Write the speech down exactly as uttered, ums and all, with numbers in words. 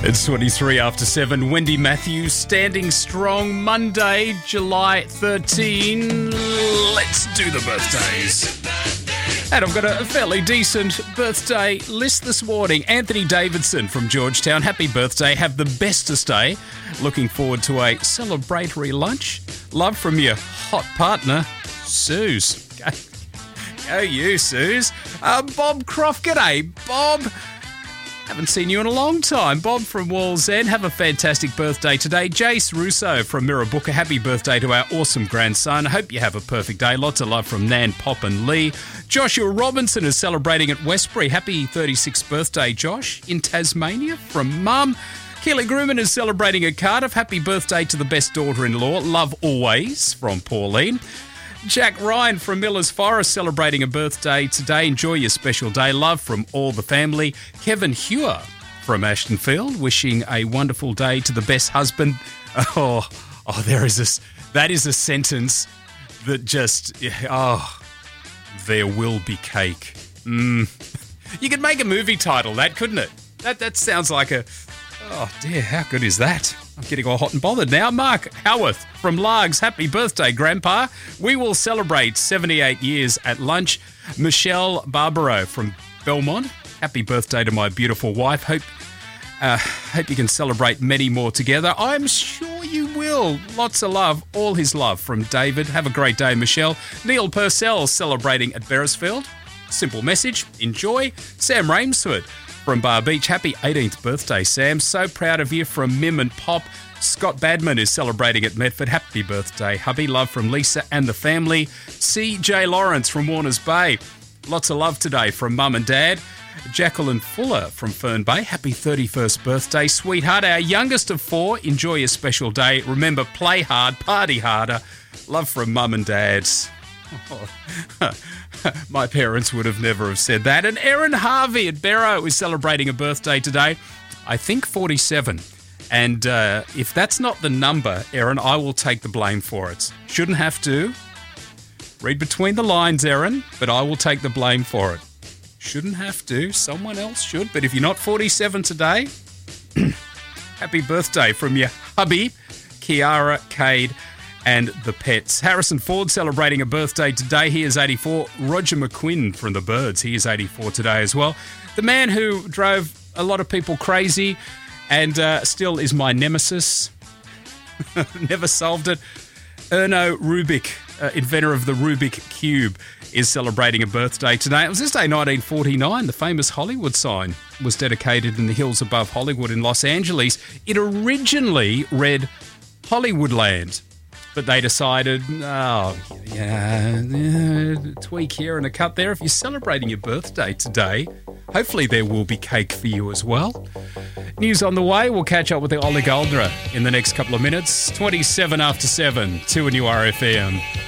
It's twenty-three after seven. Wendy Matthews standing strong. Monday, July thirteenth. Let's do the birthdays. And I've got a fairly decent birthday list this morning. Anthony Davidson from Georgetown. Happy birthday. Have the bestest day. Looking forward to a celebratory lunch. Love from your hot partner, Suze. Go, go you, Suze. Uh, Bob Croft. G'day, Bob. Haven't seen you in a long time. Bob from Wall's End, have a fantastic birthday today. Jace Russo from Mirrabooka, happy birthday to our awesome grandson. I hope you have a perfect day. Lots of love from Nan, Pop and Lee. Joshua Robinson is celebrating at Westbury. Happy thirty-sixth birthday, Josh, in Tasmania from Mum. Keely Grumman is celebrating at Cardiff. Happy birthday to the best daughter-in-law. Love always from Pauline. Jack Ryan from Miller's Forest celebrating a birthday today. Enjoy your special day. Love from all the family. Kevin Hewer from Ashtonfield wishing a wonderful day to the best husband. Oh, oh, there is this. That is a sentence that just, oh, there will be cake. Mm. You could make a movie title, that, couldn't it? That that sounds like a, oh dear, how good is that? I'm getting all hot and bothered now. Mark Howarth from Largs, happy birthday, Grandpa. We will celebrate seventy-eight years at lunch. Michelle Barbaro from Belmont, happy birthday to my beautiful wife. Hope uh, hope you can celebrate many more together. I'm sure you will. Lots of love, all his love from David. Have a great day, Michelle. Neil Purcell celebrating at Beresfield. Simple message, enjoy. Sam Ramesford from Bar Beach, happy eighteenth birthday, Sam. So proud of you from Mim and Pop. Scott Badman is celebrating at Medford. Happy birthday, hubby. Love from Lisa and the family. C J Lawrence from Warners Bay. Lots of love today from Mum and Dad. Jacqueline Fuller from Fern Bay. Happy thirty-first birthday, sweetheart. Our youngest of four, enjoy your special day. Remember, play hard, party harder. Love from Mum and Dad. Oh. My parents would have never have said that. And Erin Harvey at Barrow is celebrating a birthday today. I think forty-seven. And uh, if that's not the number, Erin, I will take the blame for it. Shouldn't have to. Read between the lines, Erin, but I will take the blame for it. Shouldn't have to. Someone else should. But if you're not forty-seven today, happy birthday from your hubby, Kiara, Cade, and the pets. Harrison Ford celebrating a birthday today. He is eighty-four. Roger McQuinn from the Birds. He is eighty-four today as well. The man who drove a lot of people crazy and uh, still is my nemesis. Never solved it. Erno Rubik, uh, inventor of the Rubik Cube, is celebrating a birthday today. It was this day, nineteen forty-nine. The famous Hollywood sign was dedicated in the hills above Hollywood in Los Angeles. It originally read Hollywoodland. But they decided, oh, yeah, yeah, tweak here and a cut there. If you're celebrating your birthday today, hopefully there will be cake for you as well. News on the way. We'll catch up with the Ollie Goldner in the next couple of minutes. twenty-seven after seven, two and U R F M.